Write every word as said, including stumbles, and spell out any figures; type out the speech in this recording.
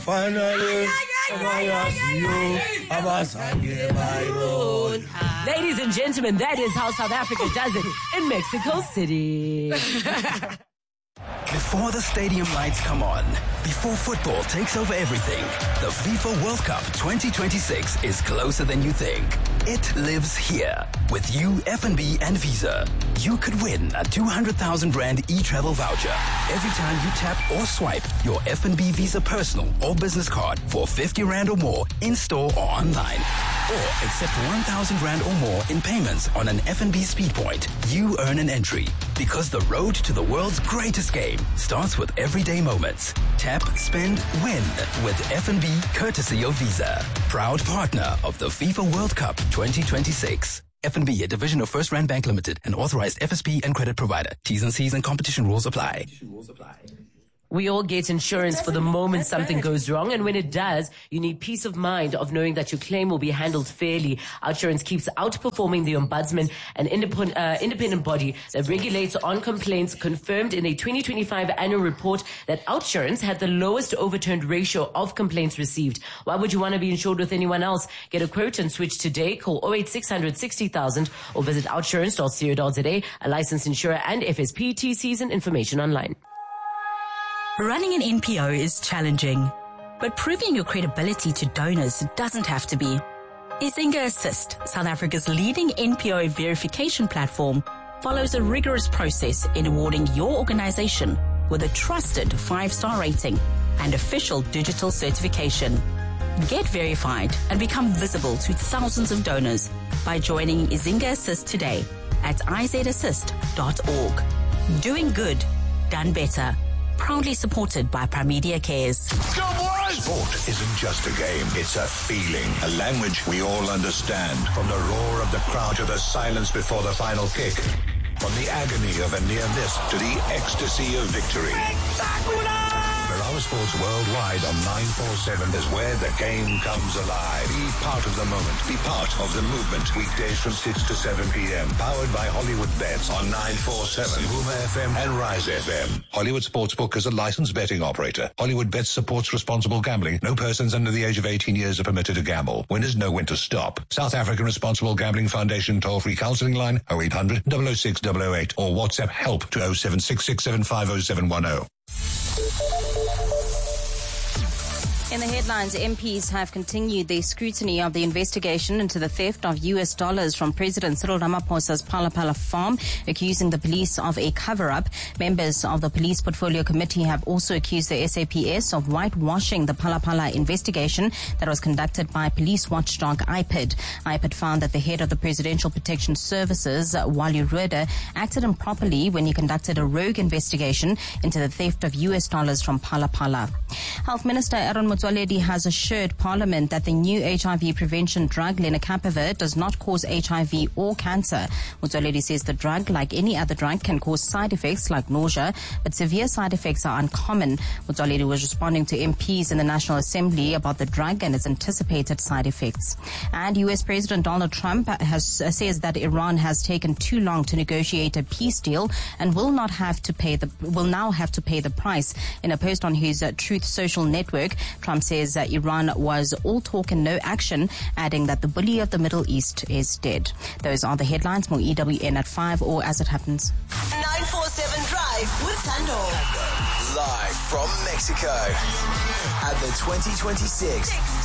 Finally, ladies and gentlemen, that is how South Africa does it in Mexico City. Before the stadium lights come on, before football takes over everything, the FIFA World Cup twenty twenty-six is closer than you think. It lives here. With you, F N B and Visa, you could win a two hundred thousand rand e-travel voucher every time you tap or swipe your F N B Visa personal or business card for fifty rand or more in-store or online. Or accept one thousand rand or more in payments on an F N B Speed Point. You earn an entry. Because the road to the world's greatest game starts with everyday moments. Tap, spend, win with F N B courtesy of Visa. Proud partner of the FIFA World Cup twenty twenty-six. F N B, a division of First Rand Bank Limited, an authorized F S P and credit provider. T's and C's and competition rules apply. We all get insurance for the moment something goes wrong, and when it does, you need peace of mind of knowing that your claim will be handled fairly. Outsurance keeps outperforming the Ombudsman, an independent, uh, independent body that regulates on complaints, confirmed in a twenty twenty-five annual report that Outsurance had the lowest overturned ratio of complaints received. Why would you want to be insured with anyone else? Get a quote and switch today. Call oh eight six hundred sixty thousand or visit outsurance dot co dot za, a licensed insurer and F S P, T Cs and information online. Running an N P O is challenging, but proving your credibility to donors doesn't have to be. Izinga Assist, South Africa's leading N P O verification platform, follows a rigorous process in awarding your organization with a trusted five-star rating and official digital certification. Get verified and become visible to thousands of donors by joining Izinga Assist today at i z assist dot org. Doing good, done better. Proudly supported by Primedia Cares. Go boys! Sport isn't just a game, it's a feeling, a language we all understand. From the roar of the crowd to the silence before the final kick. From the agony of a near miss to the ecstasy of victory. Berawa Sports Worldwide on nine forty-seven is where the game comes alive. Be part of the moment. Be part of the movement. Weekdays from six to seven p.m. Powered by Hollywood Bets on nine forty-seven, Huma F M and Rise F M. Hollywood Sportsbook is a licensed betting operator. Hollywood Bets supports responsible gambling. No persons under the age of eighteen years are permitted to gamble. Winners know when to stop. South African Responsible Gambling Foundation toll-free counseling line oh eight hundred, double oh six, double oh eight or WhatsApp help to oh seven six six seven five oh seven one oh. In the headlines, M Ps have continued their scrutiny of the investigation into the theft of U S dollars from President Cyril Ramaphosa's Phala Phala farm, accusing the police of a cover-up. Members of the Police Portfolio Committee have also accused the S A P S of whitewashing the Phala Phala investigation that was conducted by police watchdog I P I D. I P I D found that the head of the Presidential Protection Services, Wally Rhoode, acted improperly when he conducted a rogue investigation into the theft of U S dollars from Phala Phala. Health Minister Aaron Motsoaledi has assured Parliament that the new H I V prevention drug lenacapavir does not cause H I V or cancer. Motsoaledi says the drug, like any other drug, can cause side effects like nausea, but severe side effects are uncommon. Motsoaledi was responding to M Ps in the National Assembly about the drug and its anticipated side effects. And U S President Donald Trump has uh, says that Iran has taken too long to negotiate a peace deal and will not have to pay the will now have to pay the price. In a post on his uh, Truth Social network, Trump says uh, Iran was all talk and no action, adding that the bully of the Middle East is dead. Those are the headlines. More E W N at five or as it happens. nine four seven Drive with Tando. Live from Mexico at the twenty twenty-six